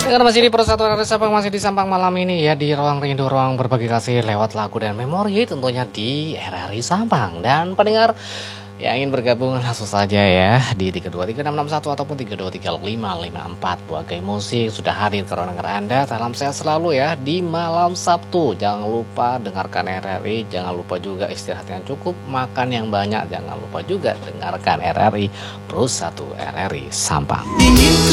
Dengan masih di Persatuan RRI Sabang, masih di Sampang malam ini ya, di ruang rindu, ruang berbagi kasih lewat lagu dan memori tentunya di RRI Sampang. Dan pendengar yang ingin bergabung langsung saja ya di 3236661 ataupun 3235554. Bagai musik sudah hadir ke ruang dengar Anda. Salam sehat selalu ya di malam Sabtu. Jangan lupa dengarkan RRI, jangan lupa juga istirahat yang cukup, makan yang banyak, jangan lupa juga dengarkan RRI Plus 1 RRI Sampang.